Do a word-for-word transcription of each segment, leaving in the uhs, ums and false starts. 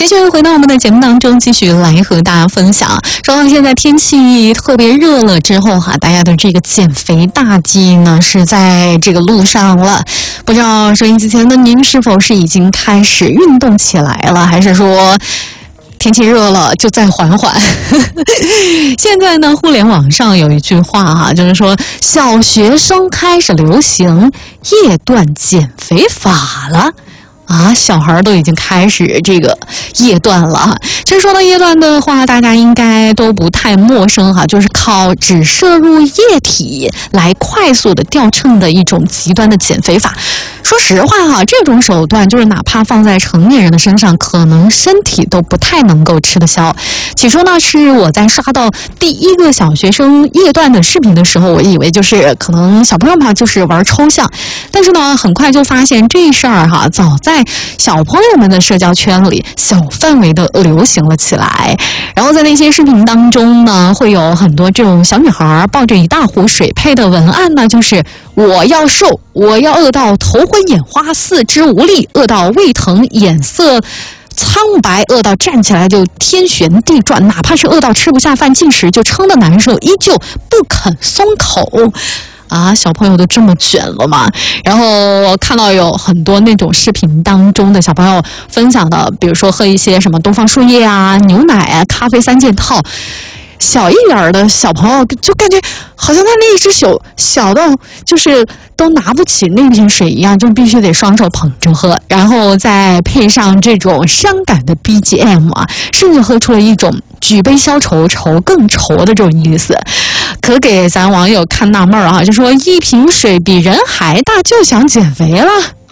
继续回到我们的节目当中，继续来和大家分享。说到现在天气特别热了之后哈，大家的这个减肥大计呢是在这个路上了。不知道收音机前的您是否是已经开始运动起来了，还是说天气热了就再缓缓？现在呢，互联网上有一句话哈，就是说小学生开始流行夜断减肥法了。啊，小孩都已经开始这个夜断了哈。其实说到夜断的话，大家应该都不太陌生哈，就是靠只摄入液体来快速的掉秤的一种极端的减肥法。说实话哈，这种手段就是哪怕放在成年人的身上，可能身体都不太能够吃得消。起初呢，是我在刷到第一个小学生夜断的视频的时候，我以为就是可能小朋友嘛，就是玩抽象。但是呢，很快就发现这事儿哈，早在小朋友们的社交圈里小范围的流行了起来。然后在那些视频当中呢，会有很多这种小女孩抱着一大壶水，配的文案呢就是我要瘦，我要饿到头昏眼花四肢无力，饿到胃疼眼色苍白，饿到站起来就天旋地转，哪怕是饿到吃不下饭进食就撑得难受，依旧不肯松口。啊，小朋友都这么卷了吗？然后看到有很多那种视频当中的小朋友分享的，比如说喝一些什么东方树叶啊、牛奶啊、咖啡三件套，小一点的小朋友就感觉好像他那一只手小到就是都拿不起那瓶水一样，就必须得双手捧着喝，然后再配上这种伤感的 B G M 啊，甚至喝出了一种举杯消愁，愁更愁的这种意思。可给咱网友看纳闷啊，就说一瓶水比人还大就想减肥了。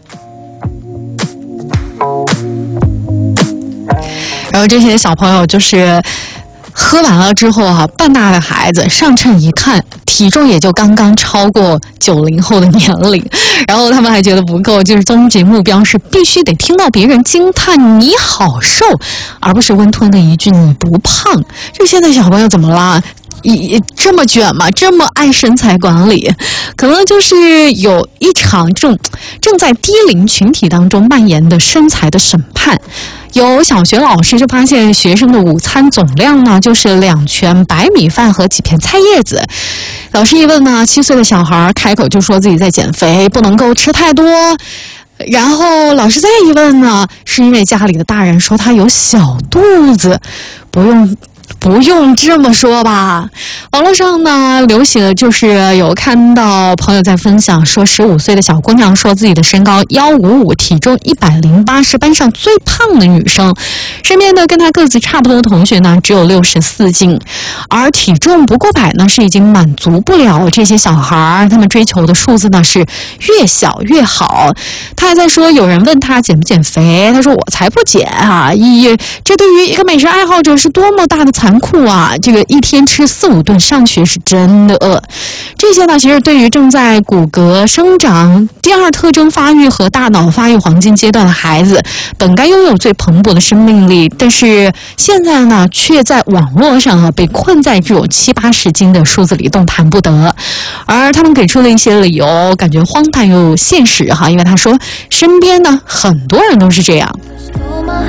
然后这些小朋友就是喝完了之后啊，半大的孩子上秤一看，体重也就刚刚超过九零后的年龄，然后他们还觉得不够，就是终极目标是必须得听到别人惊叹你好瘦，而不是温吞的一句你不胖。这现在小朋友怎么啦？一这么卷吗？这么爱身材管理？可能就是有一场这种正在低龄群体当中蔓延的身材的审判。有小学老师就发现学生的午餐总量呢，就是两拳白米饭和几片菜叶子。老师一问呢，七岁的小孩开口就说自己在减肥，不能够吃太多。然后老师再一问呢，是因为家里的大人说他有小肚子，不用。不用这么说吧。网络上呢流行的就是有看到朋友在分享说，十五岁的小姑娘说自己的身高一五五，体重一百零八，是班上最胖的女生，身边的跟她个子差不多的同学呢只有六十四斤，而体重不过百呢是已经满足不了这些小孩，他们追求的数字呢是越小越好。她还在说，有人问她减不减肥，她说我才不减啊！一这对于一个美食爱好者是多么大的残酷啊！这个一天吃四五顿上学是真的饿。这些呢，其实对于正在骨骼生长、第二特征发育和大脑发育黄金阶段的孩子，本该拥有最蓬勃的生命力，但是现在呢，却在网络上啊被困在这种七八十斤的数字里动弹不得。而他们给出了一些理由，感觉荒诞又现实哈，因为他说身边呢很多人都是这样。